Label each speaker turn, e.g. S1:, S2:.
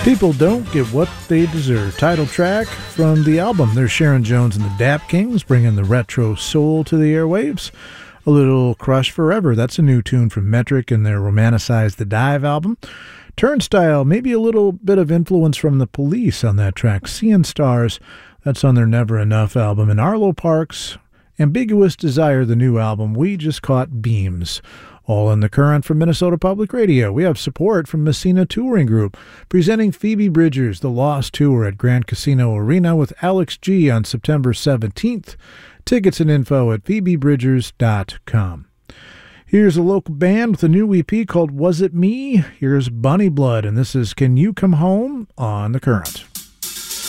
S1: People don't get what they deserve. Title track from the album. There's Sharon Jones and the Dap Kings bringing the retro soul to the airwaves. A little Crush Forever. That's a new tune from Metric and their Romanticize the Dive album. Turnstile, maybe a little bit of influence from the Police on that track. Seeing Stars, that's on their Never Enough album. And Arlo Parks, Ambiguous Desire, the new album. We Just Caught Beams. All in the Current from Minnesota Public Radio. We have support from Messina Touring Group, presenting Phoebe Bridgers' The Lost Tour at Grand Casino Arena with Alex G. on September 17th. Tickets and info at phoebebridgers.com. Here's a local band with a new EP called Was It Me? Here's Bunny Blood, and this is Can You Come Home on The Current.